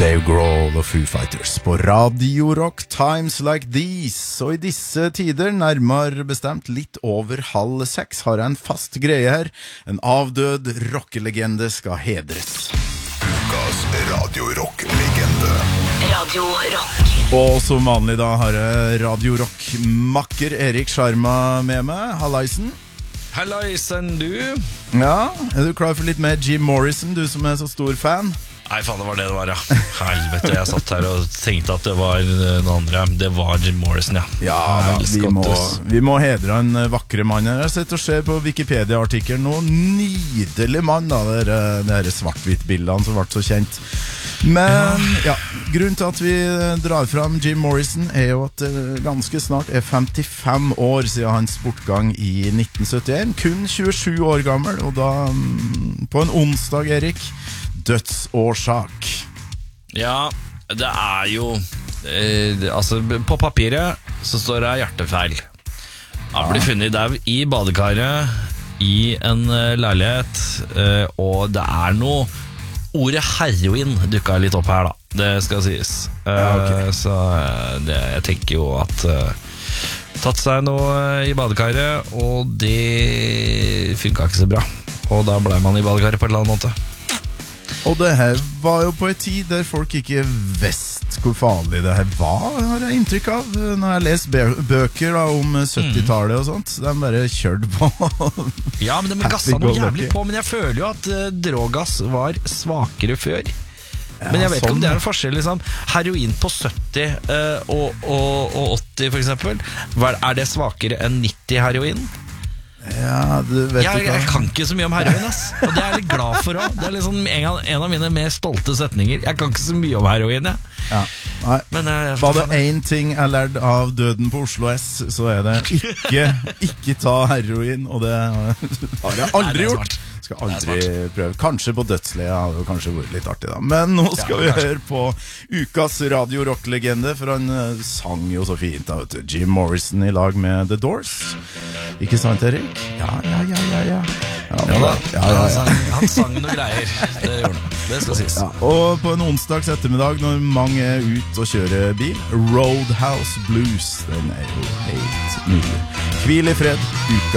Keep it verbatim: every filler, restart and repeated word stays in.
Dave Grohl og Foo Fighters på Radio Rock Times Like These. Og i disse tider, nærmere bestemt litt over halv seks, har jeg en fast greie her. En avdød rockelegende skal hedres. Ukas Radio Rock-legende. Radio Rock. Og som vanlig da har jeg Radio Rock-makker Erik Sharma med meg. Hallaisen. Hallaisen, du. Ja, er du klar for litt mer Jim Morrison, du som er så stor fan? Nei, faen, det var det det var, ja. Helvete, jeg satt her og tenkte at det var noen andre. Det var Jim Morrison, ja. Ja, da, vi, må, vi må hedre en vakre mann her. Jeg sitter og ser på Wikipedia-artikkelen nå. Nydelig mann, da. Det er, det er svart-hvitt-bildene som ble så kjent. Men ja, grunnen til at vi drar fram Jim Morrison er jo at det ganske snart er femtifem år siden hans bortgang i nitten syttien. Kun tjuesju år gammel, og da på en onsdag, Erik, dødsårsak. Ja, det er jo eh, altså, på papiret så står det hjertefeil. Han blir funnet der i badekaret i en uh, leilighet, uh, og det er noe ordet heroin dukket litt opp her, da. Det skal sies. Uh, ja, okay. Så uh, det, jeg tenker jo at uh, tatt seg noe i badekaret, og det funket ikke så bra. Og da ble man i badekaret på en eller annen måte. Og det her var jo på en tid der folk ikke visste hvor farlig det her var, har jeg inntrykk av. Når jeg leser bøker da, om syttitallet og sånt, de bare kjørte på. Ja, men de gasset noe jævlig på. Men jeg føler jo at uh, drogas var svakere før. Ja, men jeg vet ikke sånn. Om det er en forskjell liksom. Heroin på sytti uh, og, og, og åtti for eksempel. Er det svakere enn nitti heroin? Ja, du vet jeg, ikke jeg kan ikke så mye om heroin, ass. Og det er jeg litt glad for også. Det er liksom en, en av mine mer stolte setninger. Jeg kan ikke så mye om heroin, jeg. Ja. Nei. Men, uh, var det én ting jeg lærte av Døden på Oslo S, så er det ikke, ikke ta heroin. Og det har jeg aldri gjort. Skal aldri prøve. Kanskje på dødsleiet hadde det kanskje vært litt artig da. Men nå skal ja, vi kanskje. høre på ukas Radio Rock-legende, for han uh, sang jo så fint da, vet du. Jim Morrison i lag med The Doors. Ikke sant, Erik? Ja, ja, ja, ja, ja. Ja, ja, da. ja, ja, ja. Han, sang, han sang noe greier. Det gjorde han. Det skal sies. Ja, og på en onsdags ettermiddag når mange er ute og kjører bil, Roadhouse Blues, den er jo helt nydelig. Hvil i fred, uka.